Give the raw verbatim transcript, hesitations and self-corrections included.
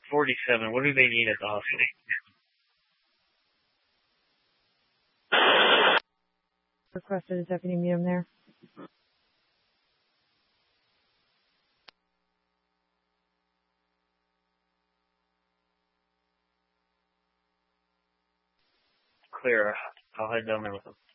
forty-seven. What do they need at the hospital? Requested a deputy meet him there. Clear. I'll head down there with them.